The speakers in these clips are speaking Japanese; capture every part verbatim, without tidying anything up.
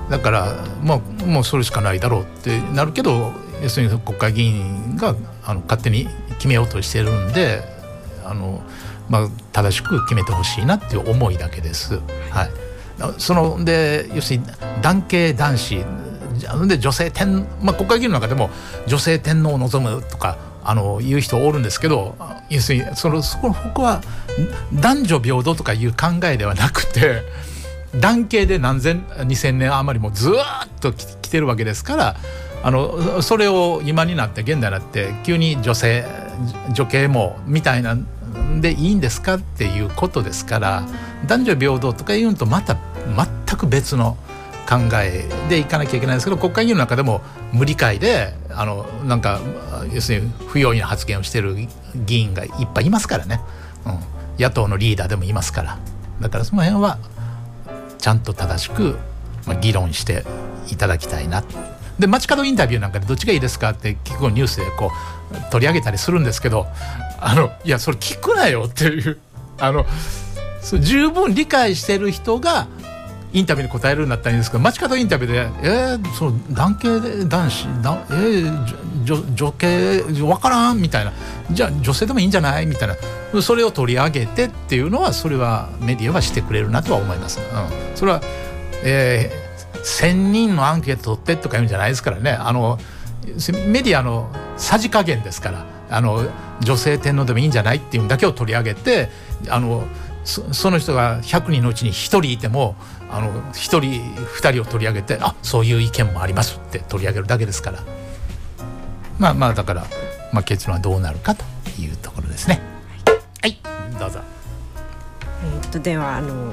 だからもう、もうそれしかないだろうってなるけど、要するに国会議員があの勝手に決めようとしてるんで、あの、まあ、正しく決めてほしいなっていう思いだけです、はい、そので要するに男系男子で女性天、まあ、国会議員の中でも女性天皇を望むとかあの言う人おるんですけど、要するにそのそここは男女平等とかいう考えではなくて、男系で何千にせんねん余りもずっと来てるわけですから、あのそれを今になって現代になって急に女性女系もみたいなんでいいんですかっていうことですから、男女平等とか言うとまた全く別の考えでいかなきゃいけないんですけど、国会議員の中でも無理解であのなんか要するに不用意な発言をしている議員がいっぱいいますからね、うん、野党のリーダーでもいますから、だからその辺はちゃんと正しく、まあ、議論していただきたいな。で街角インタビューなんかでどっちがいいですかって結構ニュースでこう取り上げたりするんですけど、あのいやそれ聞くなよっていう、あの十分理解してる人がインタビューに答えるんだったらいいんですけど、街角インタビューでえー、その男系で男子だ、えー、女, 女系分からんみたいな、じゃあ女性でもいいんじゃないみたいな、それを取り上げてっていうのはそれはメディアはしてくれるなとは思います、うん、それは、えー、せんにんのアンケート取ってとか言うんじゃないですからね。あのメディアのさじ加減ですから、あの女性天皇でもいいんじゃないっていうのだけを取り上げて、あの そ, その人がひゃくにんのうちにひとりいてもあのひとりふたりを取り上げて、あそういう意見もありますって取り上げるだけですから、まあまあだから、まあ、結論はどうなるかというところですね。はい、はい、どうぞ。 えー、っとではあの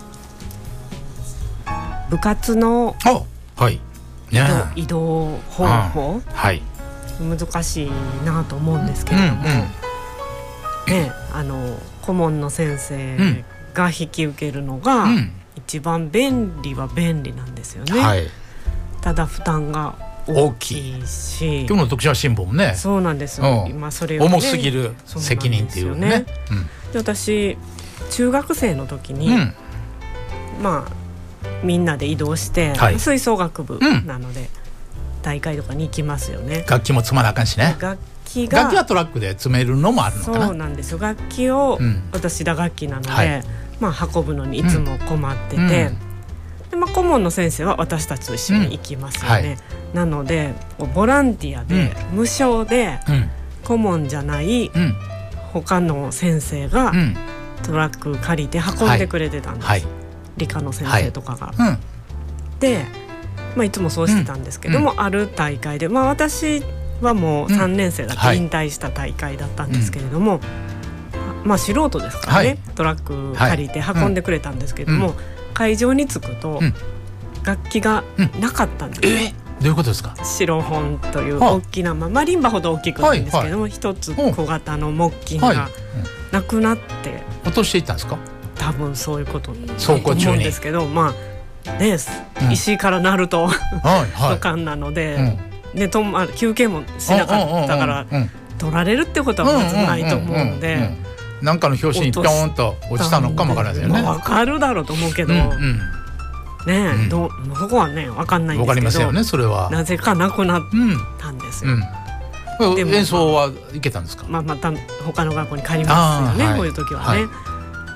部活のはい移動方法、はい、難しいなと思うんですけれども、うんうんね、あの顧問の先生が引き受けるのが、うん、一番便利は便利なんですよね、はい、ただ負担が大きいし、 今日の徳島新聞もねそうなんですよ、今それを、ね、 重すぎる責任っていうね、 うん、で私中学生の時に、うん、まあみんなで移動して、はい、吹奏楽部なので、うん、大会とかに行きますよね。 楽器も積まなあかんしね。 楽器が楽器はトラックで積めるのもあるのかな。 そうなんですよ。楽器を、うん、私打楽器なので、はい、まあ、運ぶのにいつも困ってて、うん、でまあ、顧問の先生は私たちと一緒に行きますよね、うんはい、なのでボランティアで、うん、無償で、うん、顧問じゃない、うん、他の先生が、うん、トラック借りて運んでくれてたんです、はいはい、理科の先生とかが、はい、うん、で、まあ、いつもそうしてたんですけども、うん、ある大会で、まあ、私はもうさんねん生だって引退した大会だったんですけれども、うん、まあ素人ですからね、はい、トラック借りて運んでくれたんですけども、はい、うん、会場に着くと、うん、楽器がなかったんです、うん、えどういうことですか。 白本という大きな、まあ、マリンバほど大きくないんですけども、一、はい、つ小型の木琴がなくなって、はい、 落としていったんですか。 多分そういうことだと思うんですけど、まあね、うん、石から鳴ると土管なので、うん、でとま休憩もしなかったから、うんうんうんうん、取られるってことはまずないと思うので、うんうんうんうん、 なんかの拍子にピョーンと落ちたのかもわからないですよね。 分かるだろうと思うけど、うんうんね、うん、どそこはね分かんないんですけど、分かりますよね、それはなぜかなくなったんですよ、 うんうん、でも演奏はいけたんですか。 まあ、また他の学校に帰りますよね、はい、こういう時はね、はい、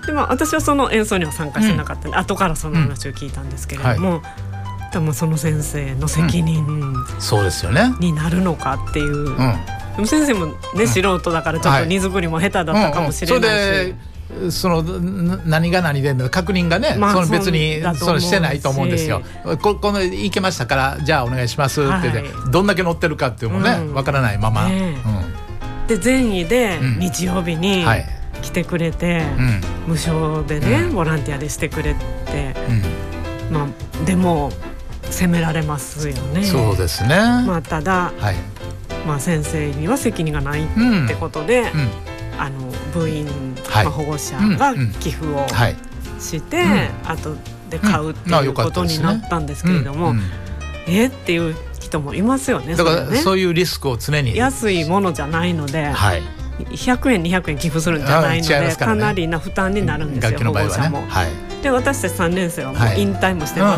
で、まあ、私はその演奏には参加してなかったんで、うん、後からその話を聞いたんですけれども、うん、はい、多分その先生の責任、うん、そうですよね、になるのかっていう、うん、でも先生もね、うん、素人だからちょっと荷造りも下手だったかもしれないし、うんうん、それでその何が何で確認がね、まあ、その別にそのしてないと思うんですよ。こ, この行けましたからじゃあお願いしますって、はい、どんだけ乗ってるかっていうのもね、うん、分からないまま、ね、 うん、で善意で日曜日に来てくれて、うん、無償でね、うん、ボランティアでしてくれて、うん、まあ、でも責められますよね。 そうですね、 まあ、ただ、はい、まあ、先生には責任がないってことで、うんうん、あの部員、はい、まあ、保護者が寄付をして、うんうん、後で買うっていうことになったんですけれども、うんうん、えっていう人もいますよね。 だからそういうリスクを常に、 安いものじゃないので、はい、ひゃくえんにひゃくえん寄付するんじゃないので、ね、かなりな負担になるんですよ、保護者も、はい、で私たちさんねん生はもう引退もしてます